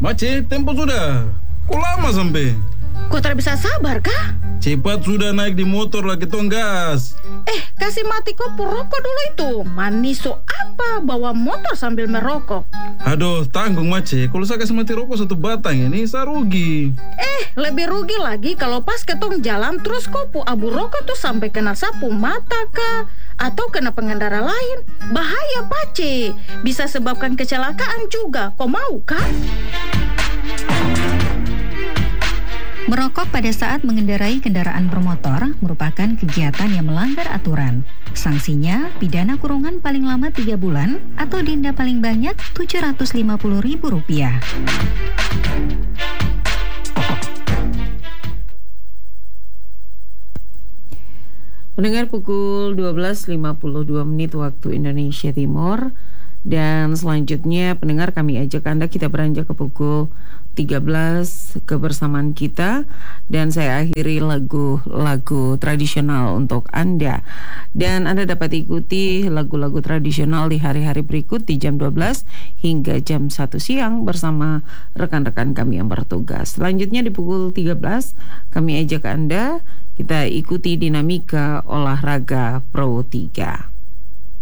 Mace, tempo sudah. Kok lama sampai? Kok tak bisa sabar kah? Cepat sudah naik di motor lah, kita gas. Kasih mati kopi rokok dulu itu. Maniso apa bawa motor sambil merokok? Aduh, tanggung Mace. Kalau saya kasih mati rokok 1 batang ini, saya rugi. Lebih rugi lagi kalau pas ketong jalan terus kopu abu rokok tuh sampai kena sapu mata kah? Atau kena pengendara lain. Bahaya Pace. Bisa sebabkan kecelakaan juga. Kau mau kah? Merokok pada saat mengendarai kendaraan bermotor merupakan kegiatan yang melanggar aturan. Sanksinya, pidana kurungan paling lama 3 bulan atau denda paling banyak Rp750.000. Pendengar, pukul 12.52 waktu Indonesia Timur. Dan selanjutnya pendengar, kami ajak Anda kita beranjak ke pukul 13 kebersamaan kita. Dan saya akhiri lagu-lagu tradisional untuk Anda. Dan Anda dapat ikuti lagu-lagu tradisional di hari-hari berikut di jam 12 hingga jam 1 siang bersama rekan-rekan kami yang bertugas. Selanjutnya di pukul 13 kami ajak Anda kita ikuti dinamika olahraga Pro 3.